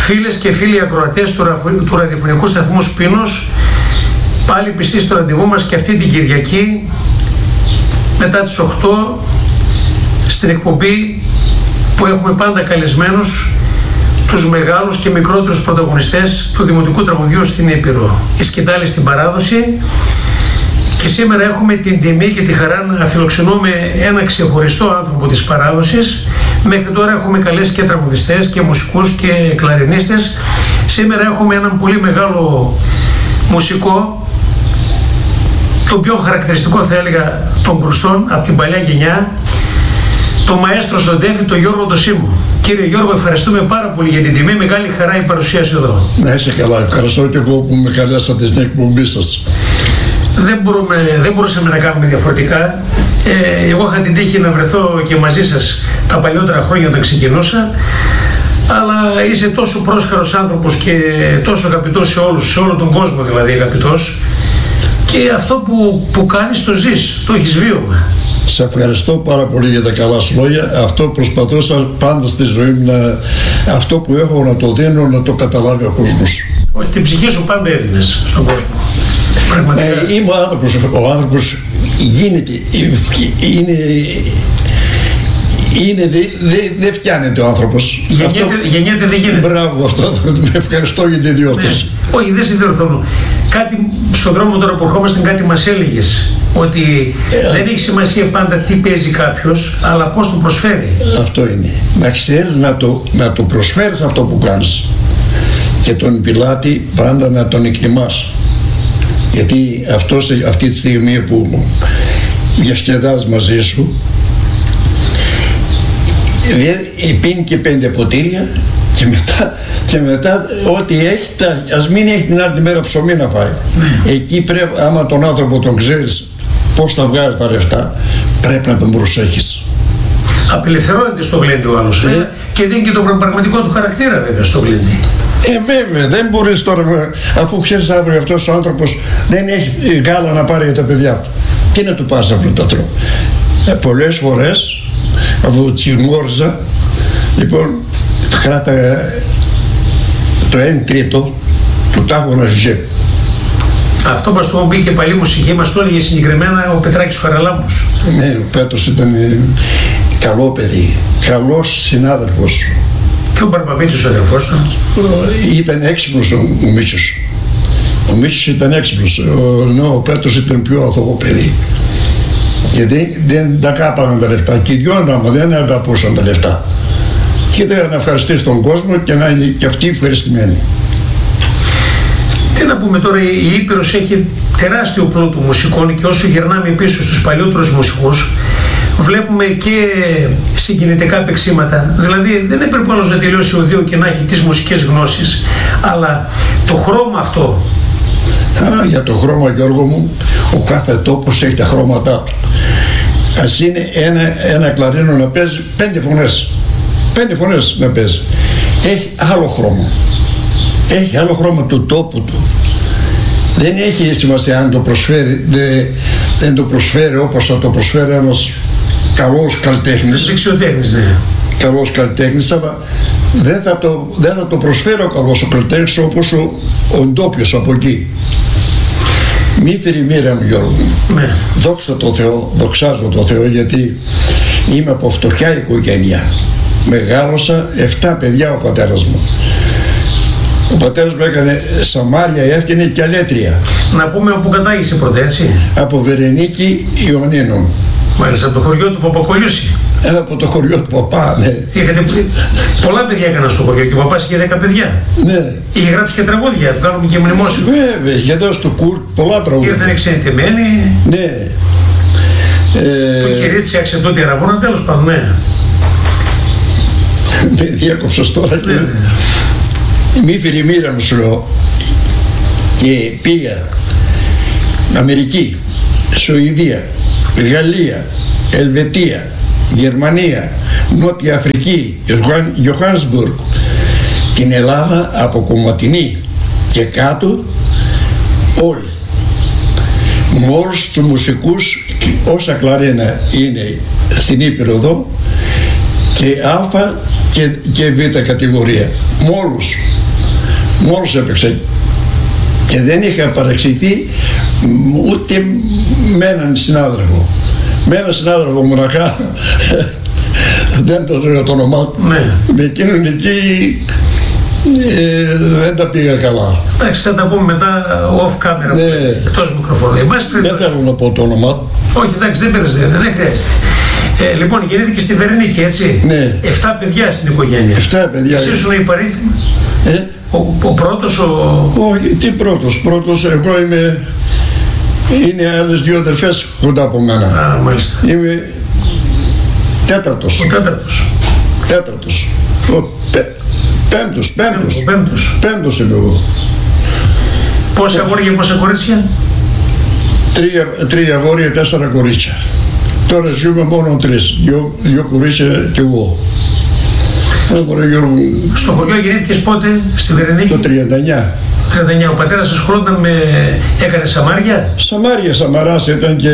Φίλες και φίλοι ακροατές του ραδιοφωνικού σταθμού Σπίνος, πάλι πιστοί στο ραντεβού μας και αυτή την Κυριακή μετά τις 8 στην εκπομπή που έχουμε πάντα καλεσμένους τους μεγάλους και μικρότερους πρωταγωνιστές του δημοτικού τραγουδιού στην Ήπειρο. Η σκητάλη στην παράδοση, και σήμερα έχουμε την τιμή και τη χαρά να φιλοξενούμε ένα ξεχωριστό άνθρωπο της παράδοσης. Μέχρι τώρα έχουμε καλέσει και τραγουδιστές και μουσικούς και κλαρινίστες. Σήμερα έχουμε έναν πολύ μεγάλο μουσικό, το πιο χαρακτηριστικό θα έλεγα των κρουστών από την παλιά γενιά, το μαέστρο Σοντέφη, τον Γιώργο τον Σίμω. Κύριε Γιώργο, ευχαριστούμε πάρα πολύ για την τιμή. Μεγάλη χαρά η παρουσία σου εδώ. Να είσαι καλά. Ευχαριστώ και εγώ που με καλέσατε στην εκπομπή σας. Δεν μπορούσαμε να κάνουμε διαφορετικά. Εγώ είχα την τύχη να βρεθώ και μαζί σας τα παλιότερα χρόνια όταν ξεκινούσα. Αλλά είσαι τόσο πρόσχαρος άνθρωπος και τόσο αγαπητός σε όλους, σε όλο τον κόσμο δηλαδή αγαπητός. Και αυτό που κάνεις το ζεις, το έχεις βίωμα. Σε ευχαριστώ πάρα πολύ για τα καλά σου λόγια. Αυτό προσπαθούσα πάντα στη ζωή μου, αυτό που έχω να το δίνω, να το καταλάβει ο κόσμος. Την ψυχή σου πάντα έδινες στον κόσμο. Είμαι ο άνθρωπος γίνεται, δεν φτιάνεται ο άνθρωπος. Γεννιέται, δεν γίνεται. Μπράβο, αυτό με ευχαριστώ για την διόρθωση. Όχι, δεν σε διορθώνω. Κάτι στον δρόμο τώρα που ερχόμαστε, κάτι μας έλεγες, ότι δεν έχει σημασία πάντα τι παίζει κάποιος, αλλά πώς το προσφέρει. Αυτό είναι. Να ξέρεις να το προσφέρεις αυτό που κάνεις, και τον πιλάτη πάντα να τον εκτιμάς. Γιατί αυτή τη στιγμή που διασκεδάζεις μαζί σου, πίνει και 5 ποτήρια και μετά ό,τι έχει, ας μην έχει την άλλη μέρα ψωμί να φάει. Εκεί πρέπει, άμα τον άνθρωπο τον ξέρεις πώς θα βγάζει τα λεφτά, πρέπει να τον προσέχεις. Απελευθερώνεται στο γλέντι ο άλλος και δίνει και τον πραγματικό του χαρακτήρα βέβαια στο γλέντι. Βέβαια, δεν μπορείς τώρα, αφού ξέρεις αύριο αυτός ο άνθρωπος δεν έχει γάλα να πάρει για τα παιδιά του, τι να του πας αυτό τα τρώω. Πολλές φορές αφού τσιμόριζα, λοιπόν, κράτα το 1/3 του τάγωνα ζε. Αυτό μας το πει και παλή μουσική, μας το έλεγε συγκεκριμένα ο Πετράκης Χαραλάμπους. Ναι, ο Πέτρος ήταν καλό παιδί, καλός συνάδελφος. Και ο Μπαρμπαμίτσος ο αδερφός του. Ήταν έξυπνος ο Μίτσος. Ο Μίτσος ήταν έξυπνος, ο Πέτρος ήταν πιο αθώο παιδί. Και δεν τα κάπαγαν τα λεφτά. Και οι δυο άμα δεν αγαπούσαν τα λεφτά. Και ήταν να ευχαριστήσει τον κόσμο και να είναι και αυτοί ευχαριστημένοι. Τι να πούμε τώρα, η Ήπειρος έχει τεράστιο πλούτο μουσικών, και όσο γυρνάμε πίσω στους παλιότερους μουσικούς, βλέπουμε και συγκινητικά παίξηματα. Δηλαδή δεν έπρεπε άλλος να τελειώσει ο δύο και να έχει τις μουσικές γνώσεις, αλλά το χρώμα αυτό. Για το χρώμα, Γιώργο μου, ο κάθε τόπος έχει τα χρώματά του. Ας είναι ένα κλαρίνο να παίζει 5 φωνές. 5 φωνές να παίζει. Έχει άλλο χρώμα. Έχει άλλο χρώμα του τόπου του. Δεν έχει σημασία αν το προσφέρει, δεν το προσφέρει όπως θα το προσφέρει ένας καλός καλλιτέχνης. Δεξιοτέχνης, ναι. Καλός καλλιτέχνης, αλλά δεν θα το προσφέρει ο καλός ο καλλιτέχνης όπως ο ντόπιος από εκεί. Μη φέρει μοίρα μου, Γιώργο. Ναι. Δόξα τω Θεώ, δοξάζω το Θεό, γιατί είμαι από φτωχιά οικογένεια. Μεγάλωσα 7 παιδιά ο πατέρας μου. Ο πατέρας μου έκανε Σαμάρια, έφτιανε και αλέτρια. Να πούμε όπου κατάγησε πρώτα, έτσι. Από Βερενίκη Ιωνίνων. Μάλιστα, από το χωριό του Παπακολιούση. Από το χωριό του παπά, ναι. Πολλά παιδιά έκαναν στο χωριό και ο παπάς είχε 10 παιδιά. Ναι. Είχε γράψει και τραγούδια, του κάνουμε και μνημόσυνο. Βέβαια, είχε δώσει του Κουρτ πολλά τραγούδια. Ήρθαν εξεντημένοι. Ναι. Το κυρίτσι αξιντούτη αραβόνα, τέλος πάντων, ναι. Με διέκοψες τώρα και... Μη φέρει μοίρα μου, σου λέω. Και πήγα Αμερική, Σουηδία, Γαλλία, Ελβετία, Γερμανία, Νότια Αφρική, Ιωχάνσμπουργκ, την Ελλάδα από Κομματινή και κάτω, όλοι. Με όλους τους μουσικούς, όσα κλαρένα είναι στην Ήπειρο εδώ, και Α και Β κατηγορία, με όλους. Μόνος έπαιξα και δεν είχα παρεξηγηθεί ούτε με έναν συνάδελφο. Με έναν συνάδελφο μοναχά, δεν το λέω το όνομά του, με εκείνον εκεί δεν τα πήγα καλά. Εντάξει, θα τα πούμε μετά off camera, εκτός μικροφώνου. Δεν θέλω να πω το όνομά του. Όχι, εντάξει, δεν πειράζει, δεν χρειάζεται. Λοιπόν, γεννήθηκε στη Βερνίκη, έτσι. Ναι. 7 παιδιά στην οικογένεια. 7 παιδιά. Εσύ ήσουν υπαρίθμη. Ο πρώτος, Όχι, τι πρώτος. Πρώτος, εγώ είμαι... Είναι άλλες 2 αδερφές κοντά από μένα. Α, μάλιστα. Είμαι τέταρτος. Ο τέταρτος. Τέταρτος. Πέμπτος. Πέμπτος είμαι εγώ. Πόσα αγόρια και πόσα κορίτσια? 3 αγόρια, 4 κορίτσια. Τώρα ζούμε μόνο 3. 2 κορίτσια και εγώ. Στο χωριό γεννήθηκες πότε, στη Βερνίκη? Το 39. Ο πατέρας ασχολούνταν έκανε σαμάρια? Σαμαράς ήταν και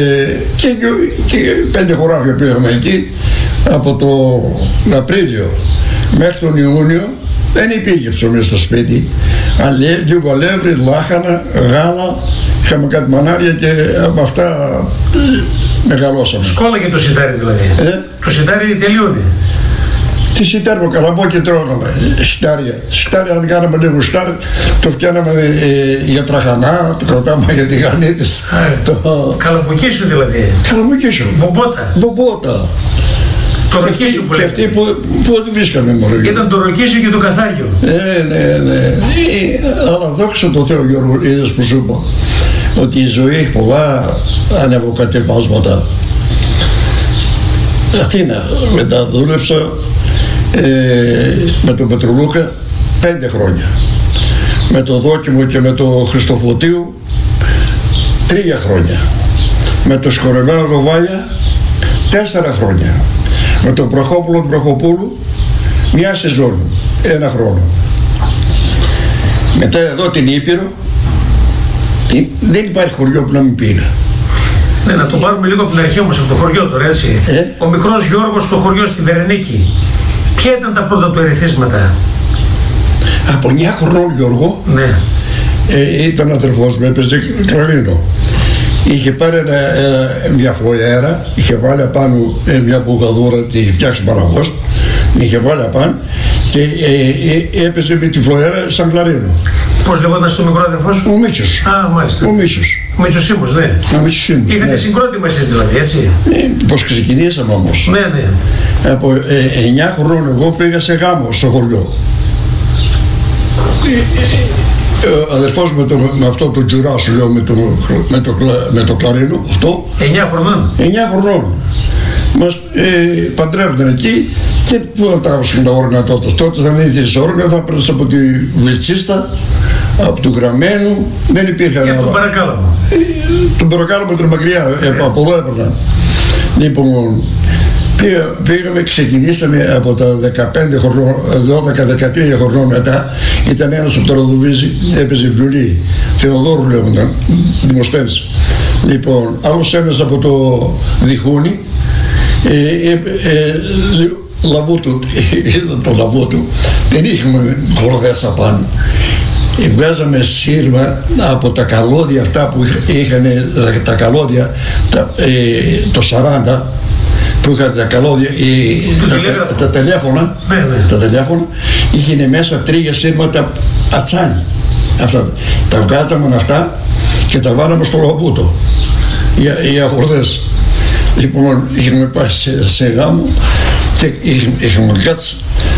5 χωράφια πήγαμε εκεί. Από τον Απρίλιο μέχρι τον Ιούνιο δεν υπήρχε ψωμί στο σπίτι. Λίγο αλεύρι, λάχανα, γάλα, είχαμε κάτι μανάρια και από αυτά μεγαλώσαμε. Σκόλα και το σιτάρι δηλαδή. Το σιτάρι τελειώνει. Τι σιτάρι, καλαμπό και τρώγαμε, σιτάρια, αν κάναμε λίγο σιτάρι, το φτιάναμε για τραχανά, το κρατάμε για τη γανή της. Καλαμποκίσου δηλαδή. Καλαμποκίσου. Μπομπότα. Το ροκίσου που και αυτοί που τη βρίσκαμε μόνο. Ήταν το ροκίσου και το καθάγιο. Ναι. Αλλά δόξα τω Θεώ, Γιώργο, είδες που σου είπα, ότι η ζωή έχει πολλά ανεβοκατεβάσματα. Αθήνα, μετά δούλεψα με τον Πετρουλούκα 5 χρόνια. Με το Δόκιμο και με το Χριστοφωτίου 3 χρόνια. Με το Σκορεμένο το Βάλια 4 χρόνια. Με τον Προχόπουλου 1 σεζόν, 1 χρόνο. Μετά εδώ την Ήπειρο δεν υπάρχει χωριό που να μην πήγα. Ναι, να το πάρουμε λίγο από την αρχή όμως, από το χωριό τώρα, έτσι. Ο μικρός Γιώργος στο χωριό στη Βερνίκη, ποια ήταν τα πρώτα του ερεθίσματα? Από 9 χρονών, Γιώργο, ναι. Ήταν αδερφός μου, έπαιζε κλαρίνο. Είχε πάρει μια φλοιέρα, είχε βάλει απάνω μια μπουγαδούρα, τη είχε φτιάξει παραγός, είχε βάλει απάνω και έπαιζε με τη φλοιέρα σαν κλαρίνο. Πώς λεγόταν στο μικρό αδερφός? Ο Μίτσος. Α, μάλιστα. Ο Μίτσος. Ο Μίτσος Σίμος, ναι. Είχατε συγκρότημα εσείς δηλαδή, έτσι. Πώς ξεκινήσαμε όμως. Ναι. Από 9 χρόνων εγώ πήγα σε γάμο στο χωριό. Ο αδερφός με αυτό το τζουρά σου λέω, με το κλαρίνο, αυτό. 9 χρονών. 9 χρονών. Μας παντρεύονταν εκεί και πού θα τράβουσαν τα όργανα τότε. Τότε δεν ήθελες όργανα, θα έπαιρνες από τη Βλητσίστα, από του Γραμμένου, δεν υπήρχε άλλο. Για τον Παρακάλαμο. Τον Παρακάλαμο ήταν μακριά, από εδώ έπαιρναν. Λοιπόν, πήγαμε, ξεκινήσαμε από τα 15 χρονών, 12-13 χρονών μετά. Ήταν ένας από το Ροδοβίζη, έπαιζε βιολί, Θεοδόρου λέγονταν, Δημοσθένης. Λοιπόν, άλλος ένας από το Διχούνι, Λαβούτου, είδα το Λαβούτου, δεν είχαμε χορδές απάνω. Βγάζαμε σύρμα από τα καλώδια αυτά που είχαν τα καλώδια το 40 που είχαν τα καλώδια, τα τηλέφωνα, τα τηλέφωνα είχαν μέσα 3 σύρματα ατσάνι. Αυτά. Τα βγάζαμε αυτά και τα βάλαμε στο Λαβούτο για χορδές. Λοιπόν, είχαμε πάει σε γάμο και είχαμε κάτσει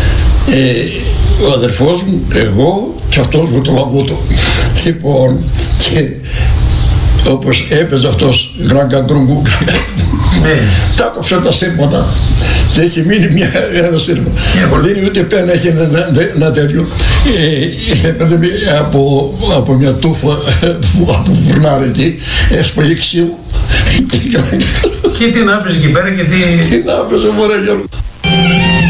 ο αδερφός μου, εγώ και αυτός με το Λαβούτο. Λοιπόν, και όπως έπαιζε αυτός γράγκα γκρουγκού, τα κόψε τα σύρματα και έχει μείνει ένα σύρμα. Δεν είναι ούτε πένα, έχει ένα τέτοιο. Έπαιρνε από μια τούφα από φουρνάρι εκεί, έσπαγε ξύλο. Και τι να έπαιζε εκεί πέρα και τι... Τι να έπαιζε, μωρέ Γιώργο.